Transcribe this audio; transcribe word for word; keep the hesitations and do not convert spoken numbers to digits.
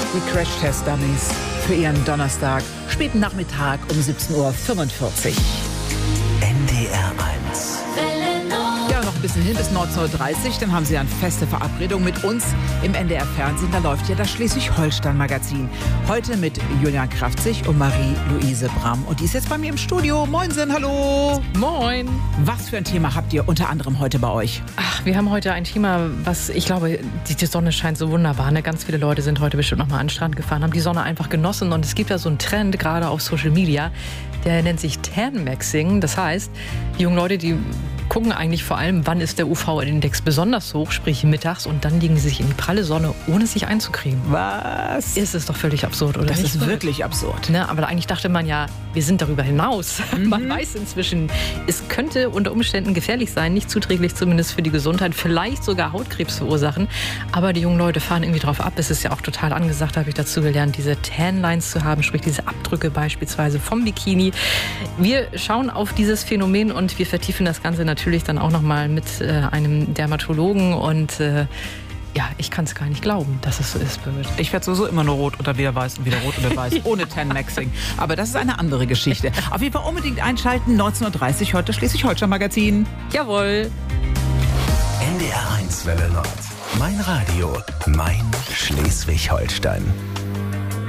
Die Crash-Test-Dummies für ihren Donnerstag, späten Nachmittag um siebzehn Uhr fünfundvierzig. N D R eins. Ja, noch ein bisschen hin bis neunzehn Uhr dreißig, dann haben Sie eine feste Verabredung mit uns im N D R-Fernsehen. Da läuft ja das Schleswig-Holstein-Magazin. Heute mit Julian Krafzig und Marie-Louise Bramm. Und die ist jetzt bei mir im Studio. Moinsen, hallo. Moin. Was für ein Thema habt ihr unter anderem heute bei euch? Ach, wir haben heute ein Thema, was, ich glaube, die, die Sonne scheint so wunderbar. Ne? Ganz viele Leute sind heute bestimmt noch mal an den Strand gefahren, haben die Sonne einfach genossen. Und es gibt ja so einen Trend, gerade auf Social Media, der nennt sich Tan-Maxing. Das heißt, die jungen Leute, die gucken eigentlich vor allem, wann ist der U V-Index besonders hoch, sprich mittags, und dann legen sie sich in die pralle Sonne, ohne sich einzucremen. Was? Ist es doch völlig absurd, oder? Das nicht? ist wirklich absurd. Ne, aber eigentlich dachte man ja, wir sind darüber hinaus. Mhm. Man weiß inzwischen, es könnte unter Umständen gefährlich sein, nicht zuträglich zumindest für die Gesundheit, vielleicht sogar Hautkrebs verursachen. Aber die jungen Leute fahren irgendwie drauf ab. Es ist ja auch total angesagt, habe ich dazu gelernt, diese Tan-Lines zu haben, sprich diese Abdrücke beispielsweise vom Bikini. Wir schauen auf dieses Phänomen und wir vertiefen das Ganze natürlich dann auch nochmal mit äh, einem Dermatologen und äh, ja, ich kann es gar nicht glauben, dass es so ist, Birgit. Ich werde sowieso immer nur rot oder wieder weiß und wieder rot oder weiß, ohne Tan-Maxing. Aber das ist eine andere Geschichte. Auf jeden Fall unbedingt einschalten, neunzehn Uhr dreißig heute Schleswig-Holstein-Magazin. Jawohl. N D R eins Welle Nord. Mein Radio, mein Schleswig-Holstein.